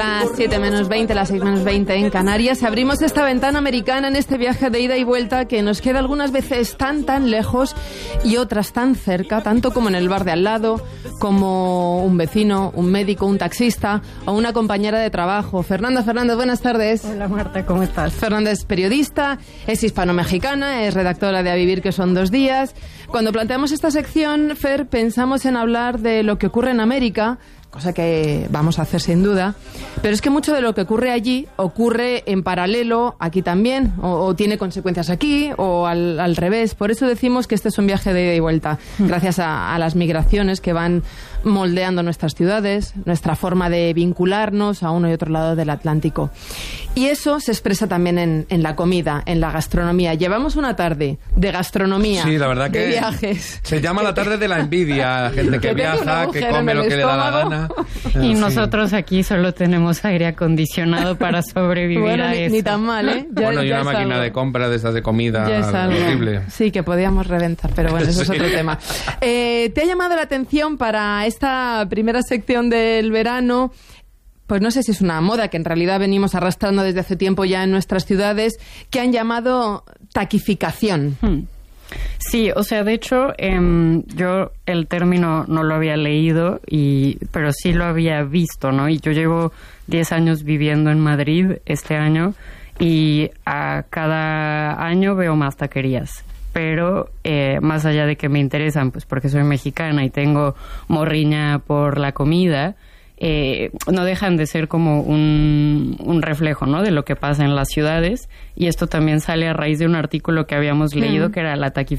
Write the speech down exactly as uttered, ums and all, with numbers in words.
Las siete menos veinte, las seis menos veinte en Canarias. Abrimos esta ventana americana en este viaje de ida y vuelta que nos queda algunas veces tan tan lejos y otras tan cerca, tanto como en el bar de al lado, como un vecino, un médico, un taxista o una compañera de trabajo. Fernanda Fernández, buenas tardes. Hola Marta, ¿cómo estás? Fernanda es periodista, es hispano-mexicana, es redactora de A Vivir, que son dos días. Cuando planteamos esta sección, Fer, pensamos en hablar de lo que ocurre en América, cosa que vamos a hacer sin duda, pero es que mucho de lo que ocurre allí ocurre en paralelo aquí también, o, o tiene consecuencias aquí, o al, al revés. Por eso decimos que este es un viaje de ida y vuelta, gracias a, a las migraciones que van moldeando nuestras ciudades, nuestra forma de vincularnos a uno y otro lado del Atlántico. Y eso se expresa también en, en la comida, en la gastronomía. Llevamos una tarde de gastronomía, sí, la verdad de que viajes. Se llama la tarde de la envidia, gente que, que viaja, que come lo que le da la gana. Y sí. Nosotros aquí solo tenemos aire acondicionado para sobrevivir bueno, a ni, eso. Ni tan mal, ¿eh? Ya, bueno, y ya una máquina algo. de compra de estas de comida horrible. Sí, que podíamos reventar, pero bueno, eso sí. es otro tema. Eh, ¿Te ha llamado la atención para esta primera sección del verano? Pues no sé si es una moda que en realidad venimos arrastrando desde hace tiempo ya en nuestras ciudades, que han llamado taquificación. Hmm. Sí, o sea, de hecho, eh, yo el término no lo había leído, y pero sí lo había visto, ¿no? Y yo llevo diez años viviendo en Madrid este año, y a cada año veo más taquerías. Pero eh, más allá de que me interesan, pues porque soy mexicana y tengo morriña por la comida, eh, no dejan de ser como un, un reflejo, ¿no?, de lo que pasa en las ciudades. Y esto también sale a raíz de un artículo que habíamos leído, mm. que era la, taqui-